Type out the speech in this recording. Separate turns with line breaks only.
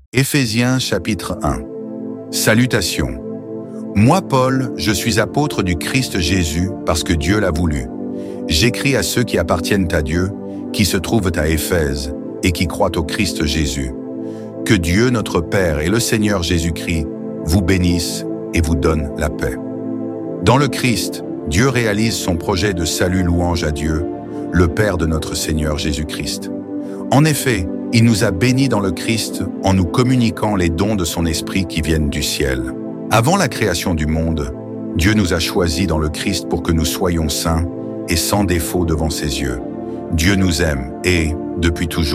Éphésiens chapitre 1. Salutations. Moi, Paul, je suis apôtre du Christ Jésus parce que Dieu l'a voulu. J'écris à ceux qui appartiennent à Dieu, qui se trouvent à Éphèse et qui croient au Christ Jésus. Que Dieu, notre Père et le Seigneur Jésus-Christ vous bénissent et vous donne la paix. Dans le Christ, Dieu réalise son projet de salut louange à Dieu, le Père de notre Seigneur Jésus-Christ. En effet, il nous a bénis dans le Christ en nous communiquant les dons de son Esprit qui viennent du ciel. Avant la création du monde, Dieu nous a choisis dans le Christ pour que nous soyons saints et sans défaut devant ses yeux. Dieu nous aime et, depuis toujours,